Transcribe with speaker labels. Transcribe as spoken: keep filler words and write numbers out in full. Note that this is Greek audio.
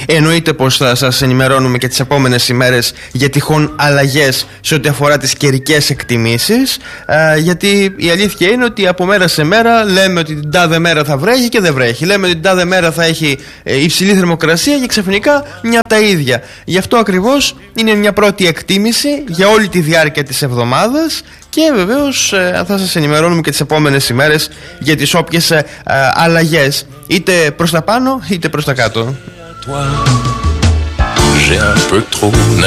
Speaker 1: Εννοείται πως θα σας ενημερώνουμε και τις επόμενες ημέρες για τυχόν αλλαγές σε ό,τι αφορά τις καιρικές εκτιμήσεις, ε, γιατί η αλήθεια είναι ότι από μέρα σε μέρα λέμε ότι την τάδε μέρα θα βρέχει και δεν βρέχει. Λέμε ότι την τάδε μέρα θα έχει ε, υψηλή θερμοκρασία και ξαφνικά μια τα ίδια. Γι' αυτό ακριβώς είναι μια πρώτη εκτίμηση για όλη τη διάρκεια της εβδομάδας. Και βεβαίως ε, θα σας ενημερώνουμε και τις επόμενες ημέρες για τις όποιες ε, ε, αλλαγές, είτε προς τα πάνω είτε προς τα κάτω. J'ai un peu trop